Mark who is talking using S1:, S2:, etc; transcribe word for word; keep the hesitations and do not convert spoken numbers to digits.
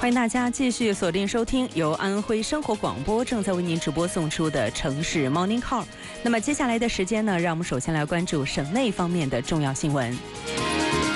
S1: 欢迎大家继续锁定收听由安徽生活广播正在为您直播送出的城市 Morning Call。那么接下来的时间呢，让我们首先来关注省内方面的重要新闻。